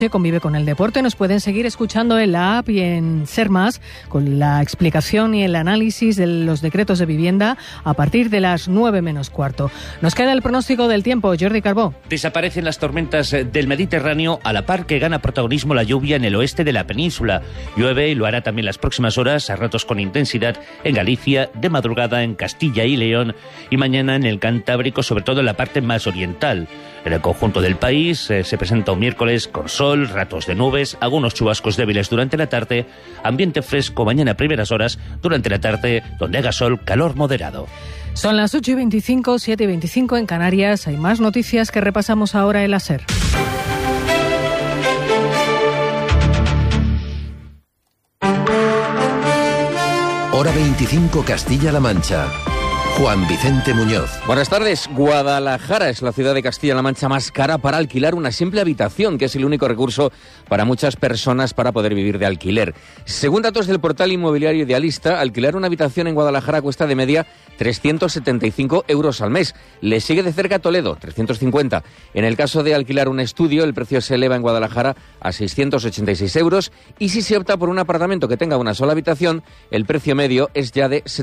Convive con el deporte. Nos pueden seguir escuchando en la app y en Ser Más con la explicación y el análisis de los decretos de vivienda a partir de las 9 menos cuarto. Nos queda el pronóstico del tiempo. Jordi Carbó. Desaparecen las tormentas del Mediterráneo a la par que gana protagonismo la lluvia en el oeste de la península. Llueve y lo hará también las próximas horas, a ratos con intensidad, en Galicia, de madrugada en Castilla y León y mañana en el Cantábrico, sobre todo en la parte más oriental. En el conjunto del país se presenta un miércoles con sol, ratos de nubes, algunos chubascos débiles durante la tarde, ambiente fresco mañana a primeras horas, durante la tarde donde haga sol, calor moderado. Son las 8:25, 7:25 en Canarias. Hay más noticias que repasamos ahora en la SER. Hora 25 Castilla-La Mancha. Juan Vicente Muñoz. Buenas tardes. Guadalajara es la ciudad de Castilla-La Mancha más cara para alquilar una simple habitación, que es el único recurso para muchas personas para poder vivir de alquiler. Según datos del portal inmobiliario Idealista, alquilar una habitación en Guadalajara cuesta de media 375 euros al mes. Le sigue de cerca Toledo, 350. En el caso de alquilar un estudio, el precio se eleva en Guadalajara a 686 euros y si se opta por un apartamento que tenga una sola habitación, el precio medio es ya de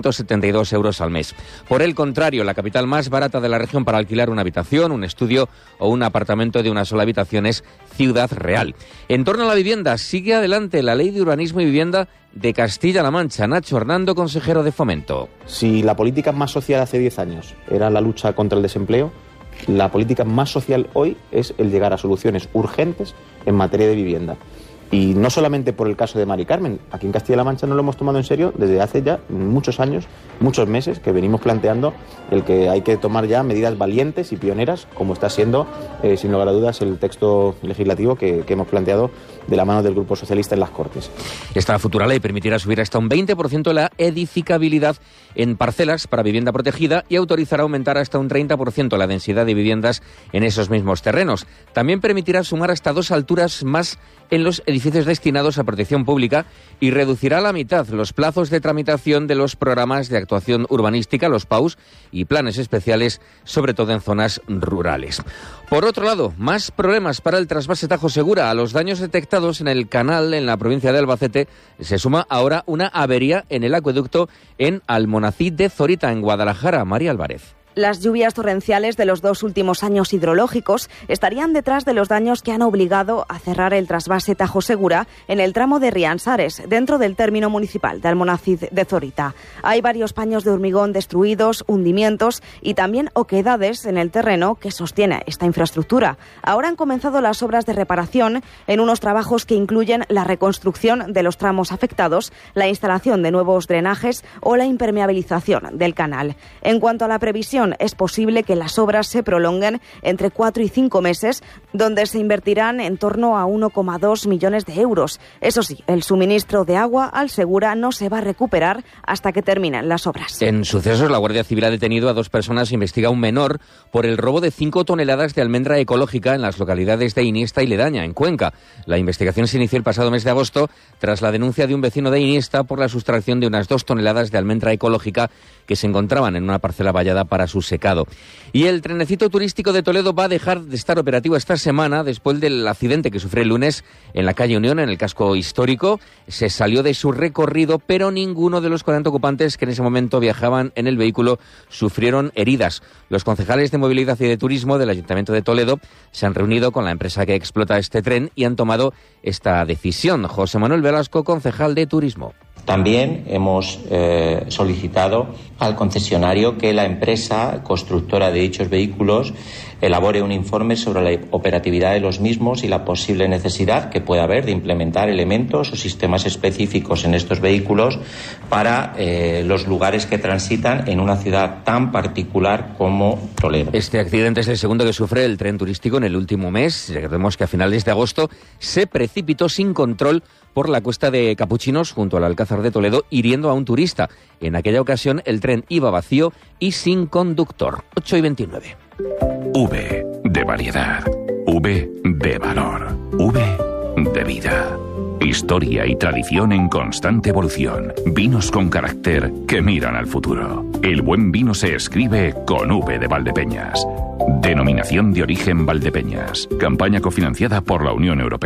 772 euros al mes. Por el contrario, la capital más barata de la región para alquilar una habitación, un estudio o un apartamento de una sola habitación es Ciudad Real. En torno a la vivienda, sigue adelante la Ley de Urbanismo y Vivienda de Castilla-La Mancha. Nacho Hernando, consejero de Fomento. Si la política más social hace 10 años era la lucha contra el desempleo, la política más social hoy es el llegar a soluciones urgentes en materia de vivienda. Y no solamente por el caso de Mari Carmen, aquí en Castilla-La Mancha no lo hemos tomado en serio desde hace ya muchos años, muchos meses, que venimos planteando el que hay que tomar ya medidas valientes y pioneras, como está siendo, sin lugar a dudas, el texto legislativo que hemos planteado de la mano del Grupo Socialista en las Cortes. Esta futura ley permitirá subir hasta un 20% la edificabilidad en parcelas para vivienda protegida y autorizará aumentar hasta un 30% la densidad de viviendas en esos mismos terrenos. También permitirá sumar hasta 2 alturas más en los edificios destinados a protección pública y reducirá a la mitad los plazos de tramitación de los programas de actuación urbanística, los PAUs, y planes especiales, sobre todo en zonas rurales. Por otro lado, más problemas para el trasvase Tajo Segura. A los daños detectados en el canal en la provincia de Albacete se suma ahora una avería en el acueducto en Almonacid de Zorita, en Guadalajara. María Álvarez. Las lluvias torrenciales de los 2 últimos años hidrológicos estarían detrás de los daños que han obligado a cerrar el trasvase Tajo Segura en el tramo de Riansares, dentro del término municipal de Almonacid de Zorita. Hay varios paños de hormigón destruidos, hundimientos y también oquedades en el terreno que sostiene esta infraestructura. Ahora han comenzado las obras de reparación en unos trabajos que incluyen la reconstrucción de los tramos afectados, la instalación de nuevos drenajes o la impermeabilización del canal. En cuanto a la previsión, es posible que las obras se prolonguen entre 4 y 5 meses, donde se invertirán en torno a 1,2 millones de euros. Eso sí, el suministro de agua al Segura no se va a recuperar hasta que terminen las obras. En sucesos, la Guardia Civil ha detenido a 2 personas e investiga a un menor por el robo de 5 toneladas de almendra ecológica en las localidades de Iniesta y Ledaña, en Cuenca. La investigación se inició el pasado mes de agosto tras la denuncia de un vecino de Iniesta por la sustracción de unas 2 toneladas de almendra ecológica que se encontraban en una parcela vallada para su secado. Y el trenecito turístico de Toledo va a dejar de estar operativo esta semana después del accidente que sufrió el lunes en la calle Unión, en el casco histórico. Se salió de su recorrido, pero ninguno de los 40 ocupantes que en ese momento viajaban en el vehículo sufrieron heridas. Los concejales de Movilidad y de Turismo del Ayuntamiento de Toledo se han reunido con la empresa que explota este tren y han tomado esta decisión. José Manuel Velasco, concejal de Turismo. También hemos solicitado al concesionario que la empresa constructora de dichos vehículos elabore un informe sobre la operatividad de los mismos y la posible necesidad que pueda haber de implementar elementos o sistemas específicos en estos vehículos para los lugares que transitan en una ciudad tan particular como Toledo. Este accidente es el segundo que sufre el tren turístico en el último mes. Recordemos que a finales de agosto se precipitó sin control por la cuesta de Capuchinos junto al Alcázar de Toledo, hiriendo a un turista. En aquella ocasión el tren iba vacío y sin conductor. 8:29. V de variedad, V de valor, V de vida. Y Historia y tradición en constante evolución. Vinos con carácter que miran al futuro. El buen vino se escribe con V de Valdepeñas. Denominación de origen Valdepeñas. Campaña cofinanciada por la Unión Europea.